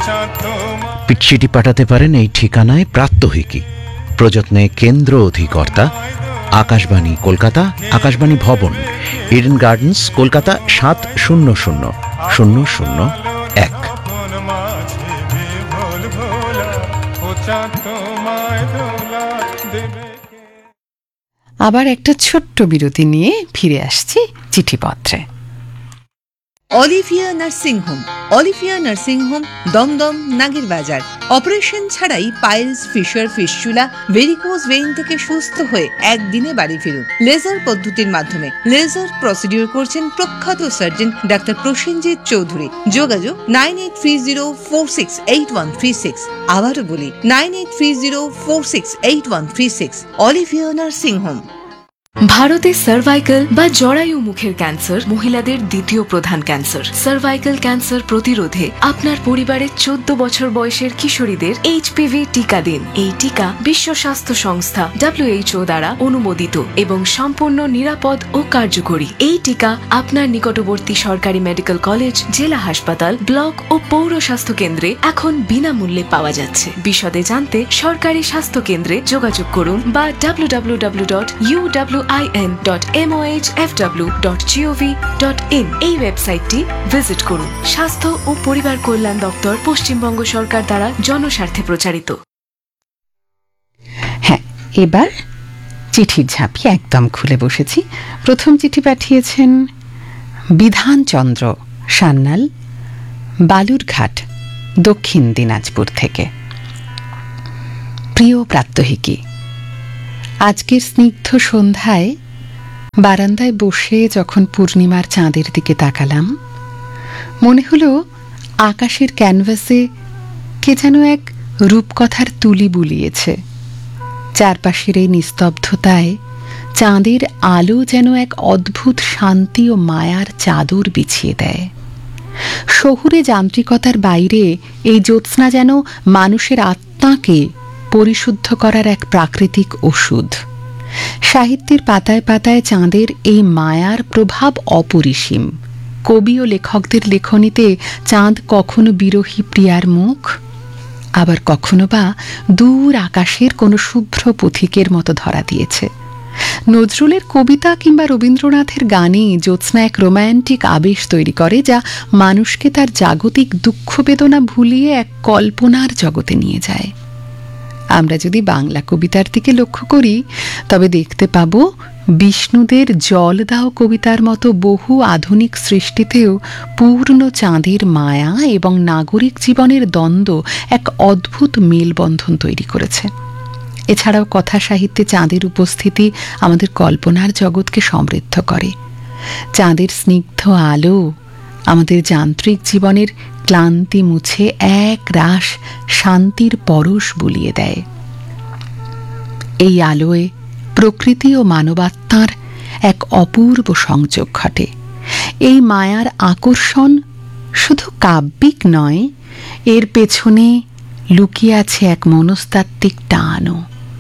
চিঠি পাঠাতে পারেন এই ঠিকানায় প্রাত্যহিকী, প্রযত্নে কেন্দ্র অধিকর্তা, আকাশবাণী কলকাতা, আকাশবাণী ভবন, ইডেন গার্ডেন্স, কলকাতা 700001। আবার একটা ছোট্ট বিরতি নিয়ে ফিরে আসছি চিঠিপত্রে। Olivia nursing home. Olivia nursing home, Dumdum, নাগের বাজার। অপারেশন ছাড়াই piles, fisher, fistula, varicose vein থেকে সুস্থ হয়ে একদিনে বাড়ি ফিরুন লেজার পদ্ধতির মাধ্যমে। লেজার প্রসিডিউর করছেন প্রখ্যাত সার্জন ডাক্তার প্রসেনজিৎ চৌধুরী। যোগাযোগ 9830468136। আবারও বলি 9830468136। Olivia nursing home. ভারতে সার্ভাইকাল বা জরায়ু মুখের ক্যান্সার মহিলাদের দ্বিতীয় প্রধান ক্যান্সার। সার্ভাইকাল ক্যান্সার প্রতিরোধে আপনার পরিবারের 14 বছর বয়সের কিশোরীদের HPV টিকা দিন। এই টিকা বিশ্ব স্বাস্থ্য সংস্থা WHO দ্বারা অনুমোদিত এবং সম্পূর্ণ নিরাপদ ও কার্যকরী। এই টিকা আপনার নিকটবর্তী সরকারি মেডিকেল কলেজ, জেলা হাসপাতাল, ব্লক ও পৌর স্বাস্থ্য কেন্দ্রে এখন বিনামূল্যে পাওয়া যাচ্ছে। বিশদে জানতে সরকারি স্বাস্থ্য কেন্দ্রে যোগাযোগ করুন বা www.uwin.mohfw.gov.in এই ওয়েবসাইটটি ভিজিট করুন। স্বাস্থ্য ও পরিবার কল্যাণ দপ্তর, পশ্চিমবঙ্গ সরকার দ্বারা জনস্বার্থে প্রচারিত। হ্যাঁ, এবার চিঠির ঝাঁপি একদম খুলে বসেছি। প্রথম চিঠি পাঠিয়েছেন বিধানচন্দ্র সান্যাল, বালুরঘাট, দক্ষিণ দিনাজপুর থেকে। প্রিয় প্রাত্যহিকী, আজকের স্নিগ্ধ সন্ধ্যায় বারান্দায় বসে যখন পূর্ণিমার চাঁদের দিকে তাকালাম, মনে হলো আকাশের ক্যানভাসে কে যেন এক রূপকথার তুলি বুলিয়েছে। চারপাশের এই নিস্তব্ধতায় চাঁদের আলো যেন এক অদ্ভুত শান্তি ও মায়ার চাদর বিছিয়ে দেয়। শহুরে যান্ত্রিকতার বাইরে এই জ্যোৎস্না যেন মানুষের আত্মাকে পরিশুদ্ধ করার এক প্রাকৃতিক ওষুধ। সাহিত্যের পাতায় পাতায় চাঁদের এই মায়ার প্রভাব অপরিসীম। কবি ও লেখকদের লেখনীতে চাঁদ কখনো বিরহী প্রিয়ার মুখ, আবার কখনো বা দূর আকাশের কোনো শুভ্র পথিকের মতো ধরা দিয়েছে। নজরুলের কবিতা কিংবা রবীন্দ্রনাথের গানে জ্যোৎস্না এক রোম্যান্টিক আবেশ তৈরি করে, যা মানুষকে তার জাগতিক দুঃখ বেদনা ভুলিয়ে এক কল্পনার জগতে নিয়ে যায়। আমরা যদি বাংলা কবিতার দিকে লক্ষ্য করি, তবে দেখতে পাব বিষ্ণুদের জল দাও কবিতার মতো বহু আধুনিক সৃষ্টিতেও পূর্ণ চাঁদের মায়া এবং নাগরিক জীবনের দ্বন্দ্ব এক অদ্ভুত মেলবন্ধন তৈরি করেছে। এছাড়াও কথা সাহিত্যে চাঁদের উপস্থিতি আমাদের কল্পনার জগৎকে সমৃদ্ধ করে। চাঁদের স্নিগ্ধ আলো আমাদের যান্ত্রিক জীবনের ক্লান্তি মুছে এক রাশ শান্তির পরশ বুলিয়ে দেয়। এই আলোয় প্রকৃতি ও মানবাত্মার এক অপূর্ব সংযোগ ঘটে। এই মায়ার আকর্ষণ শুধু কাব্যিক নয়, এর পেছনে লুকিয়ে আছে এক মনস্তাত্ত্বিক টানও।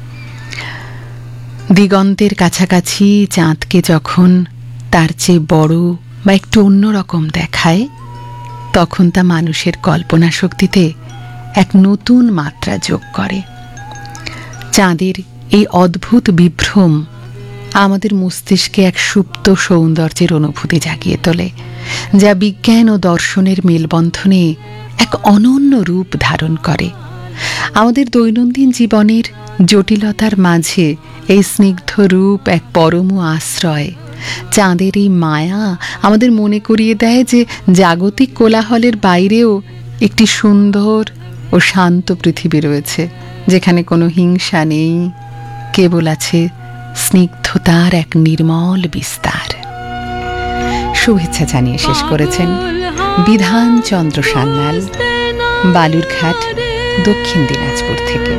দিগন্তের কাছাকাছি চাঁদকে যখন তার চেয়ে বড় বা একটু অন্যরকম দেখায়, তখন তা মানুষের কল্পনা শক্তিতে এক নতুন মাত্রা যোগ করে। চাঁদের এই অদ্ভুত বিভ্রম আমাদের মস্তিষ্কে এক সুপ্ত সৌন্দর্যের অনুভূতি জাগিয়ে তোলে, যা বিজ্ঞান ও দর্শনের মেলবন্ধনে এক অনন্য রূপ ধারণ করে। আমাদের দৈনন্দিন জীবনের জটিলতার মাঝে এই স্নিগ্ধ রূপ এক পরম আশ্রয়। চাঁদের এই মায়া আমাদের মনে করিয়ে দেয় যে জাগতিক কোলাহলের বাইরেও একটি সুন্দর ও শান্ত পৃথিবী রয়েছে, যেখানে কোনো হিংসা নেই, কেবল আছে স্নিগ্ধতার এক নির্মল বিস্তার। শুভেচ্ছা জানিয়ে শেষ করেছেন বিধানচন্দ্র সান্যাল, বালুরঘাট, দক্ষিণ দিনাজপুর থেকে।